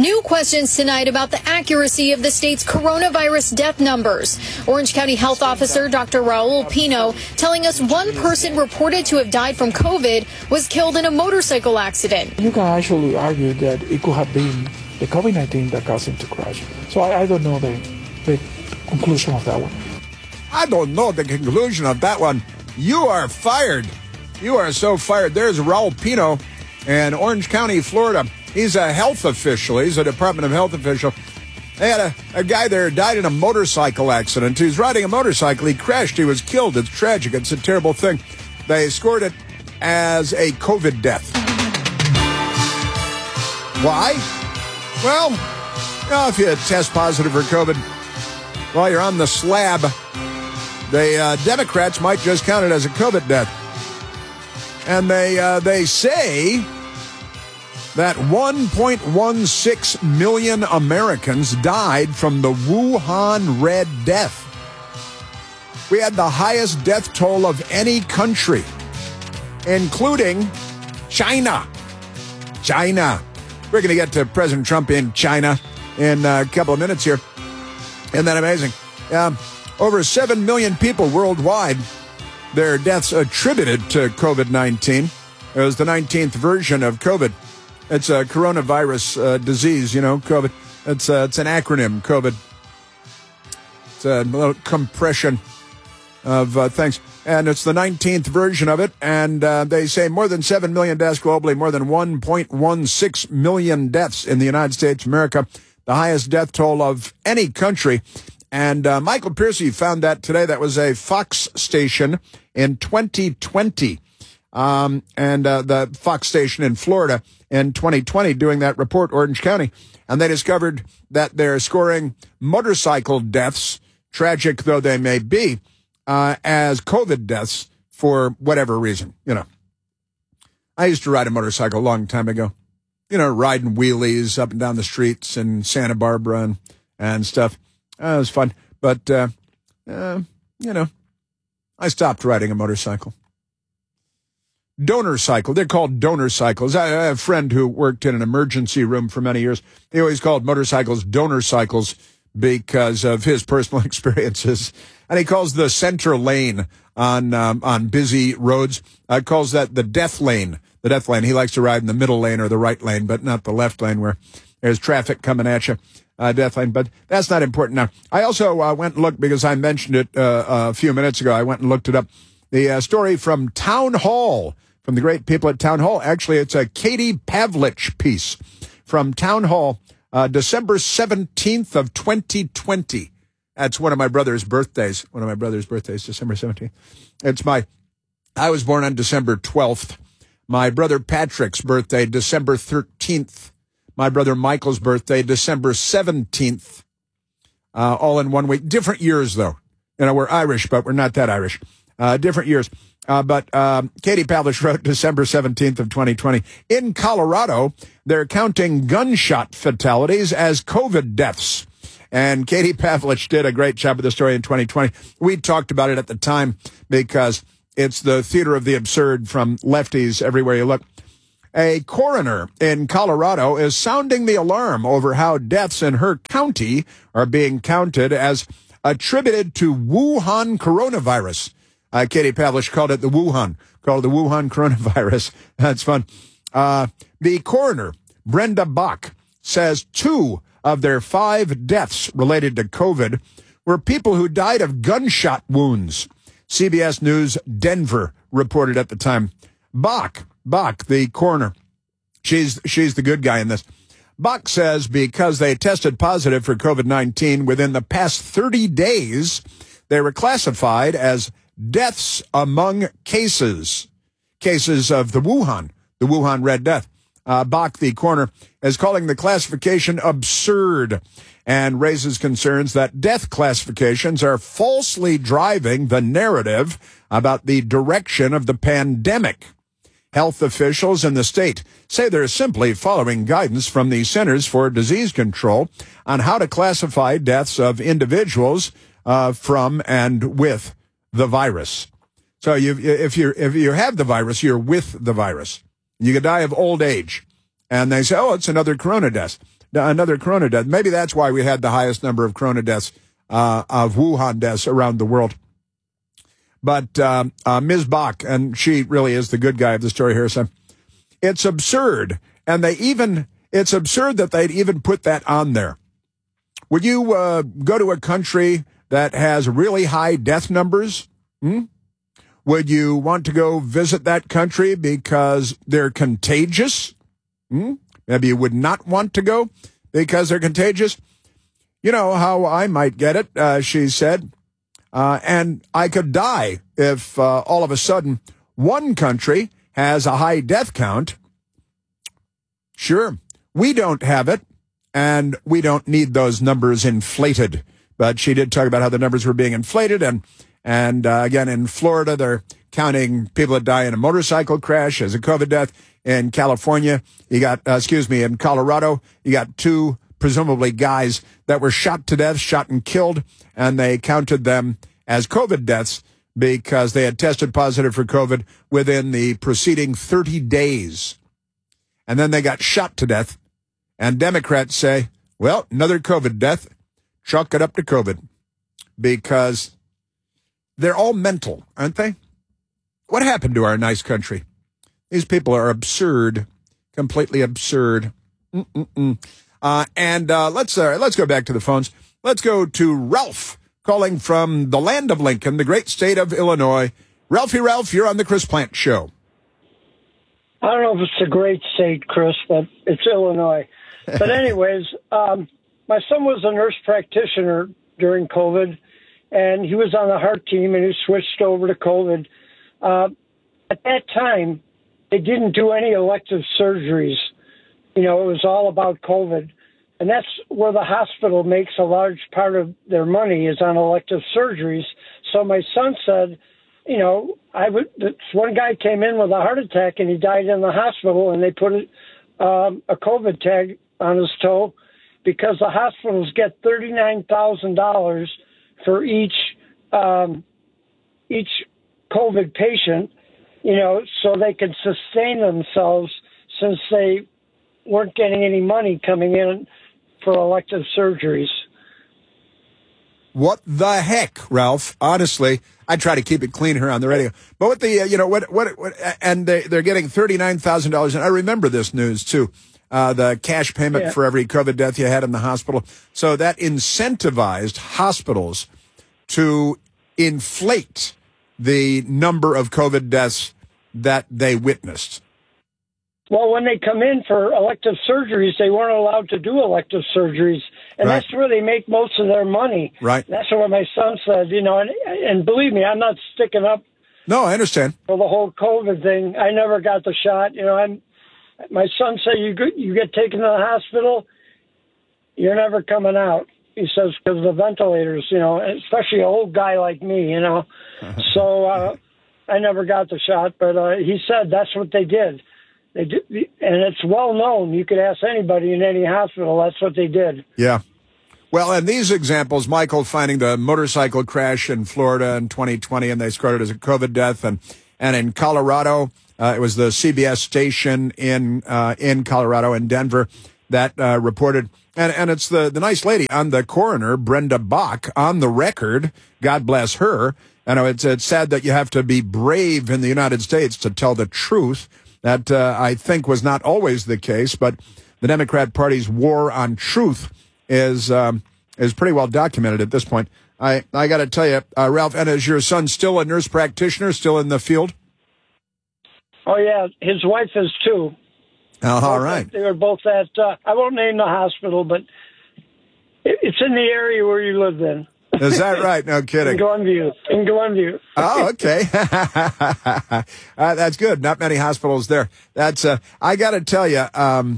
New questions tonight about the accuracy of the state's coronavirus death numbers. Orange County Health Officer Dr. Raul Pino telling us one person reported to have died from COVID was killed in a motorcycle accident. You can actually argue that it could have been the COVID-19 that caused him to crash. So I don't know the conclusion of that one. I don't know the conclusion of that one. You are fired. You are so fired. There's Raul Pino in Orange County, Florida. He's a health official. He's a Department of Health official. They had a guy there who died in a motorcycle accident. He was riding a motorcycle. He crashed. He was killed. It's tragic. It's a terrible thing. They scored it as a COVID death. Why? Well, if you test positive for COVID while you're on the slab, the Democrats might just count it as a COVID death. And they say that 1.16 million Americans died from the Wuhan Red Death. We had the highest death toll of any country, including China. China. We're going to get to President Trump in China in a couple of minutes here. Isn't that amazing? Over 7 million people worldwide, their deaths attributed to COVID-19. It was the 19th version of COVID. It's a coronavirus disease, COVID. It's an acronym, COVID. It's a little compression of things. And it's the 19th version of it. And they say more than 7 million deaths globally, more than 1.16 million deaths in the United States, America, the highest death toll of any country. And Michael Piercy found that today. That was a Fox station in 2020. And the Fox station in Florida in 2020 doing that report, Orange County. And they discovered that they're scoring motorcycle deaths, tragic though they may be, as COVID deaths for whatever reason. I used to ride a motorcycle a long time ago, riding wheelies up and down the streets in Santa Barbara and stuff. It was fun. But, I stopped riding a motorcycle. Donor cycle. They're called donor cycles. I have a friend who worked in an emergency room for many years. He always called motorcycles donor cycles because of his personal experiences. And he calls the center lane on busy roads, calls that the death lane. The death lane. He likes to ride in the middle lane or the right lane, but not the left lane where there's traffic coming at you. Death lane, but that's not important now. I also went and looked, because I mentioned it a few minutes ago. I went and looked it up. The story from Town Hall, from the great people at Town Hall. Actually, it's a Katie Pavlich piece from Town Hall, December 17th of 2020. That's one of my brother's birthdays. December 17th. I was born on December 12th. My brother Patrick's birthday, December 13th. My brother Michael's birthday, December 17th. All in 1 week. Different years, though. We're Irish, but we're not that Irish. Different years. But Katie Pavlich wrote December 17th of 2020. In Colorado, they're counting gunshot fatalities as COVID deaths. And Katie Pavlich did a great job of the story in 2020. We talked about it at the time because it's the theater of the absurd from lefties everywhere you look. A coroner in Colorado is sounding the alarm over how deaths in her county are being counted as attributed to Wuhan coronavirus. Katie Pavlich called it the Wuhan coronavirus. That's fun. The coroner, Brenda Bach, says 2 of their 5 deaths related to COVID were people who died of gunshot wounds. CBS News Denver reported at the time. Bach, the coroner, she's the good guy in this. Bach says because they tested positive for COVID-19 within the past 30 days, they were classified as deaths among cases of the Wuhan Red Death. Bach, the coroner, is calling the classification absurd and raises concerns that death classifications are falsely driving the narrative about the direction of the pandemic. Health officials in the state say they're simply following guidance from the Centers for Disease Control on how to classify deaths of individuals from and with the virus. So if you have the virus, you're with the virus. You could die of old age. And they say, oh, it's another corona death. another corona death. Maybe that's why we had the highest number of corona deaths, of Wuhan deaths around the world. But Ms. Bach, and she really is the good guy of the story here, so it's absurd. And it's absurd that they'd even put that on there. Would you go to a country that has really high death numbers? Would you want to go visit that country because they're contagious? Maybe you would not want to go because they're contagious. You know how I might get it, she said. And I could die if all of a sudden one country has a high death count. Sure, we don't have it, and we don't need those numbers inflated. But she did talk about how the numbers were being inflated, and again, in Florida, they're counting people that die in a motorcycle crash as a COVID death. In California, in Colorado, you got 2 presumably guys that were shot to death, shot and killed, and they counted them as COVID deaths because they had tested positive for COVID within the preceding 30 days. And then they got shot to death. And Democrats say, well, another COVID death, chalk it up to COVID. Because they're all mental, aren't they? What happened to our nice country? These people are absurd, completely absurd. And let's go back to the phones. Let's go to Ralph, calling from the land of Lincoln, the great state of Illinois. Ralph, you're on the Chris Plante Show. I don't know if it's a great state, Chris, but it's Illinois. But anyways, my son was a nurse practitioner during COVID, and he was on the heart team, and he switched over to COVID. At that time, they didn't do any elective surgeries. You know, it was all about COVID. And that's where the hospital makes a large part of their money is on elective surgeries. So my son said, you know, this one guy came in with a heart attack and he died in the hospital, and they put a COVID tag on his toe because the hospitals get $39,000 for each COVID patient, you know, so they can sustain themselves since they weren't getting any money coming in for elective surgeries. What the heck, Ralph? Honestly, I try to keep it clean here on the radio. But what the, and they're getting $39,000. And I remember this news too. The cash payment for every COVID death you had in the hospital. So that incentivized hospitals to inflate the number of COVID deaths that they witnessed. Well, when they come in for elective surgeries, they weren't allowed to do elective surgeries. And Right. that's where they make most of their money. Right. That's what my son said, you know, and believe me, I'm not sticking up No, I understand. for the whole COVID thing. I never got the shot. You know, my son said, you get taken to the hospital, you're never coming out. He says, because of the ventilators, you know, especially an old guy like me, you know. So I never got the shot, but he said that's what they did. They did, and it's well known. You could ask anybody in any hospital. That's what they did. Yeah. Well, and these examples, Michael finding the motorcycle crash in Florida in 2020, and they scored it as a COVID death, and in Colorado, it was the CBS station in Colorado, in Denver, that reported, and it's the nice lady on the coroner, Brenda Bach, on the record. God bless her. I know it's sad that you have to be brave in the United States to tell the truth. That I think was not always the case, but the Democrat Party's war on truth is pretty well documented at this point. I got to tell you, Ralph, and is your son still a nurse practitioner, still in the field? Oh, yeah. His wife is too. Oh, all right. They were both at, I won't name the hospital, but it's in the area where you live in. Is that right? No kidding. In Glenview. Oh, okay. That's good. Not many hospitals there. That's, I got to tell you,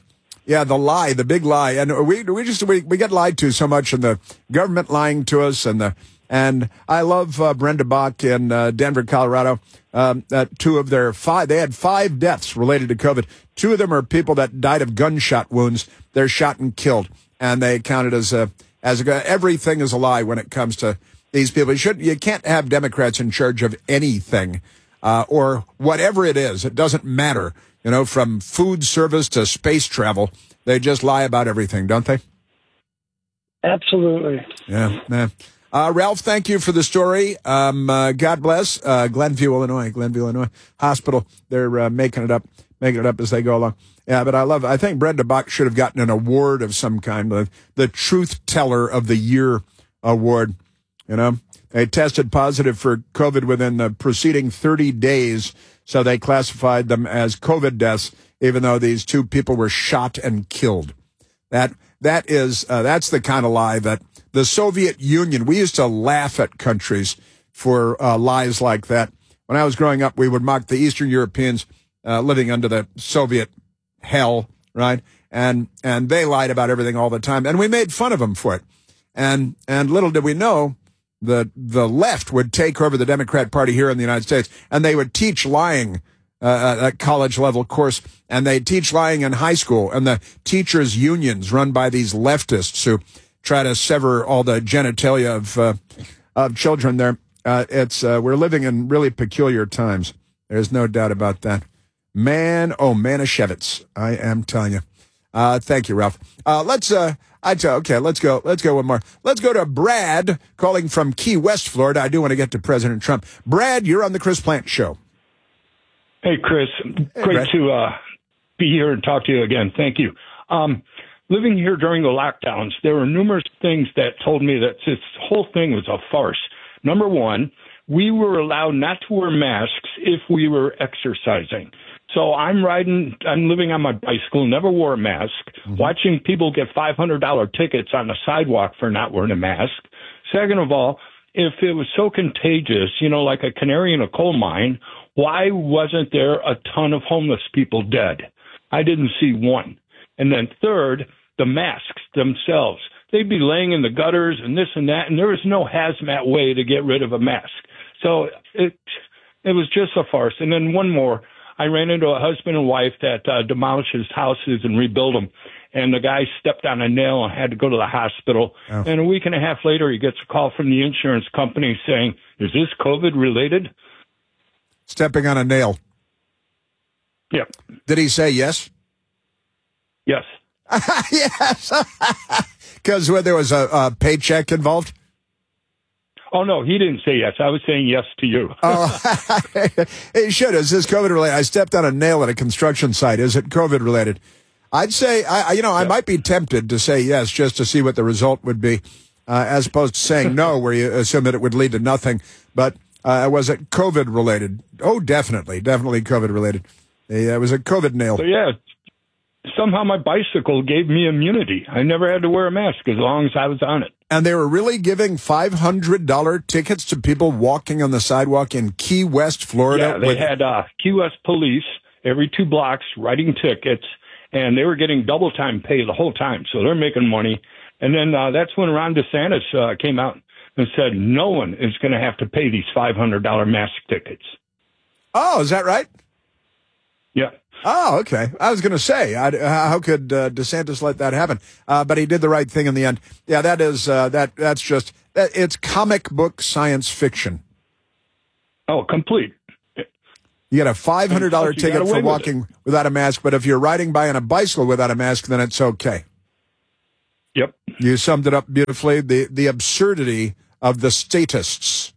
the big lie. And we get lied to so much, and the government lying to us, and I love Brenda Bach in Denver, Colorado. 2 of their 5, they had 5 deaths related to COVID. 2 of them are people that died of gunshot wounds. They're shot and killed, and they counted as everything is a lie when it comes to these people. You can't have Democrats in charge of anything, or whatever it is. It doesn't matter, you know, from food service to space travel. They just lie about everything, don't they? Absolutely. Yeah. Ralph, thank you for the story. God bless. Glenview, Illinois Hospital. They're making it up as they go along. Yeah, but I think Brenda Bach should have gotten an award of some kind, the Truth Teller of the Year award. You know, they tested positive for COVID within the preceding 30 days, so they classified them as COVID deaths, even though these two people were shot and killed. That's the kind of lie that the Soviet Union, we used to laugh at countries for lies like that. When I was growing up, we would mock the Eastern Europeans living under the Soviet hell, right? And they lied about everything all the time, and we made fun of them for it. And little did we know that the left would take over the Democrat Party here in the United States, and they would teach lying at college level course, and they teach lying in high school, and the teachers' unions run by these leftists who try to sever all the genitalia of children there. We're living in really peculiar times. There's no doubt about that. Man, oh, Manischewitz, I am telling you. Thank you, Ralph. Let's go one more. Let's go to Brad calling from Key West, Florida. I do want to get to President Trump. Brad, you're on the Chris Plante Show. Hey, Chris. Great to be here and talk to you again. Thank you. Living here during the lockdowns, there were numerous things that told me that this whole thing was a farce. Number one, we were allowed not to wear masks if we were exercising. So I'm living on my bicycle, never wore a mask, watching people get $500 tickets on the sidewalk for not wearing a mask. Second of all, if it was so contagious, like a canary in a coal mine, why wasn't there a ton of homeless people dead? I didn't see one. And then third, the masks themselves. They'd be laying in the gutters and this and that, and there was no hazmat way to get rid of a mask. So it was just a farce. And then one more. I ran into a husband and wife that demolishes houses and rebuild them. And the guy stepped on a nail and had to go to the hospital. Oh. And a week and a half later, he gets a call from the insurance company saying, "Is this COVID related?" Stepping on a nail. Yep. Did he say yes? Yes. Yes. Because there was a paycheck involved? Oh, no, he didn't say yes. I was saying yes to you. Oh, he should. Is this COVID related? I stepped on a nail at a construction site. Is it COVID related? I'd say, I might be tempted to say yes just to see what the result would be, as opposed to saying no, where you assume that it would lead to nothing. But was it COVID related? Oh, definitely COVID related. It was a COVID nail. So, yeah, somehow my bicycle gave me immunity. I never had to wear a mask as long as I was on it. And they were really giving $500 tickets to people walking on the sidewalk in Key West, Florida? Yeah, they had Key West police every 2 blocks writing tickets, and they were getting double time pay the whole time, so they're making money. And then that's when Ron DeSantis came out and said no one is going to have to pay these $500 mask tickets. Oh, is that right? Yeah. Oh, okay. I was going to say, how could DeSantis let that happen? But he did the right thing in the end. Yeah, that is that's just it's comic book science fiction. Oh, complete. You get a $500 ticket for walking without a mask, but if you're riding by on a bicycle without a mask, then it's okay. Yep. You summed it up beautifully. The absurdity of the statists.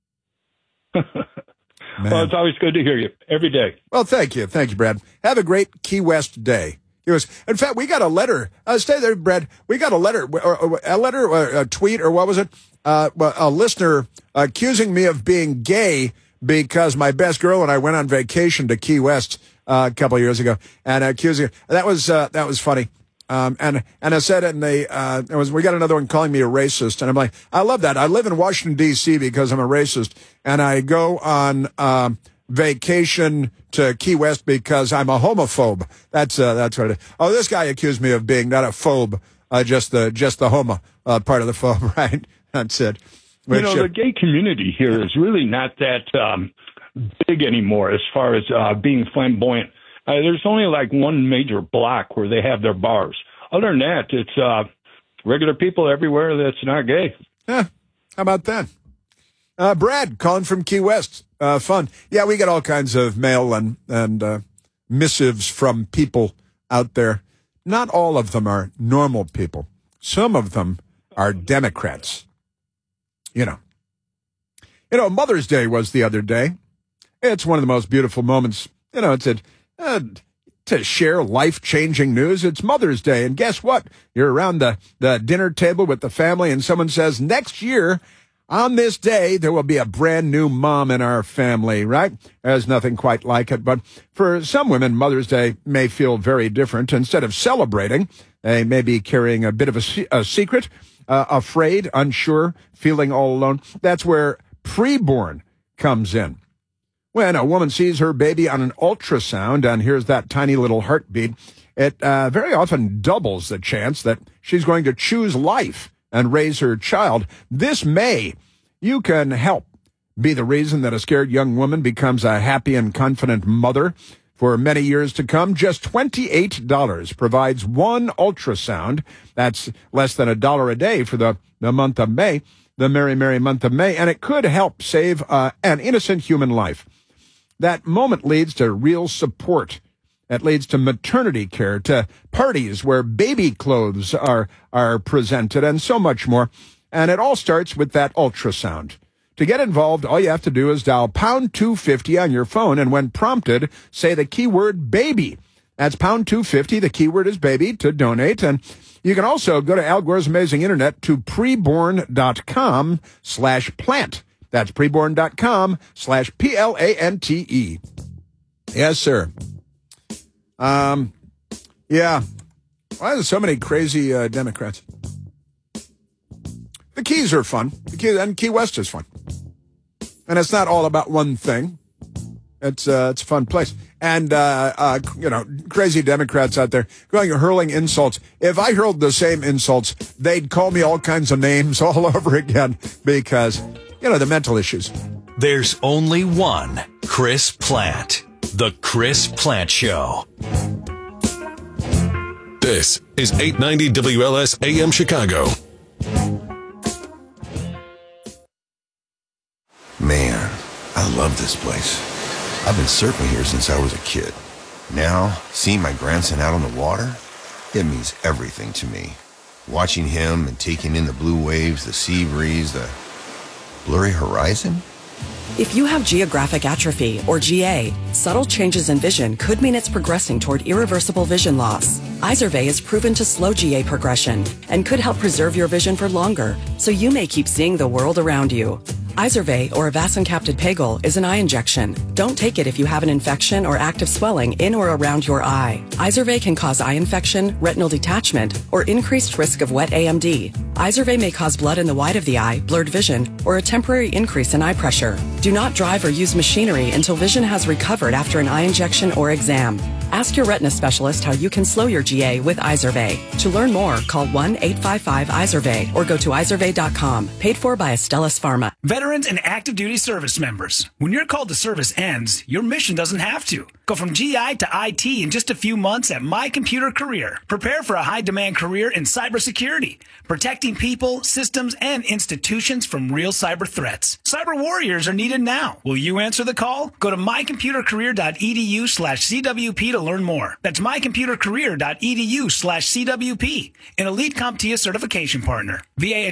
Well, it's always good to hear you every day. Well, thank you, Brad. Have a great Key West day. In fact, we got a letter. Stay there, Brad. We got a letter, or a tweet, or what was it? A listener accusing me of being gay because my best girl and I went on vacation to Key West a couple of years ago, and accusing that was funny. And I said it, and we got another one calling me a racist, and I'm like, I love that. I live in Washington D.C. because I'm a racist, and I go on vacation to Key West because I'm a homophobe. That's what it is. Oh, this guy accused me of being not a phobe, just the homo part of the phobe, right? That's it. Which, the gay community here is really not that big anymore as far as being flamboyant. There's only like one major block where they have their bars. Other than that, it's regular people everywhere that's not gay. Yeah, how about that? Brad, calling from Key West. Fun. Yeah, we get all kinds of mail and missives from people out there not all of them are normal people. Some of them are Democrats. You know, Mother's Day was the other day. It's one of the most beautiful moments. You know, it's to share life-changing news. It's Mother's Day, and guess what? You're around the dinner table with the family, and someone says, next year, on this day, there will be a brand new mom in our family, right? There's nothing quite like it, but for some women, Mother's Day may feel very different. Instead of celebrating, they may be carrying a bit of a secret, afraid, unsure, feeling all alone. That's where preborn comes in. When a woman sees her baby on an ultrasound and hears that tiny little heartbeat, it very often doubles the chance that she's going to choose life and raise her child. This May, you can help be the reason that a scared young woman becomes a happy and confident mother for many years to come. Just $28 provides one ultrasound. That's less than $1 a day for the month of May, the merry, merry month of May, and it could help save an innocent human life. That moment leads to real support. That leads to maternity care, to parties where baby clothes are presented, and so much more. And it all starts with that ultrasound. To get involved, all you have to do is dial pound 250 on your phone, and when prompted, say the keyword baby. That's pound 250. The keyword is baby to donate. And you can also go to Al Gore's amazing internet to preborn.com/plant. That's preborn.com/PLANTE. Yes, sir. Yeah. Why are there so many crazy Democrats? The Keys are fun. And Key West is fun. And it's not all about one thing. It's a fun place. And, crazy Democrats out there hurling insults. If I hurled the same insults, they'd call me all kinds of names all over again because, the mental issues. There's only one Chris Plant. The Chris Plant Show. This is 890 WLS AM Chicago. Man, I love this place. I've been surfing here since I was a kid. Now, seeing my grandson out on the water, it means everything to me. Watching him and taking in the blue waves, the sea breeze, the blurry horizon. If you have geographic atrophy, or GA, subtle changes in vision could mean it's progressing toward irreversible vision loss. Izervay is proven to slow GA progression and could help preserve your vision for longer, so you may keep seeing the world around you. Izervay, or avacincaptad pegol, is an eye injection. Don't take it if you have an infection or active swelling in or around your eye. Izervay can cause eye infection, retinal detachment, or increased risk of wet AMD. Izervay may cause blood in the white of the eye, blurred vision, or a temporary increase in eye pressure. Do not drive or use machinery until vision has recovered after an eye injection or exam. Ask your retina specialist how you can slow your GA with Izervay. To learn more, call 1-855-IZERVAY or go to izervay.com. Paid for by Astellas Pharma. Veterans and active duty service members, when your call to service ends, your mission doesn't have to. Go from GI to IT in just a few months at My Computer Career. Prepare for a high-demand career in cybersecurity, protecting people, systems, and institutions from real cyber threats. Cyber warriors are needed now. Will you answer the call? Go to mycomputercareer.edu/CWP to learn more. That's mycomputercareer.edu/CWP, an elite CompTIA certification partner. VA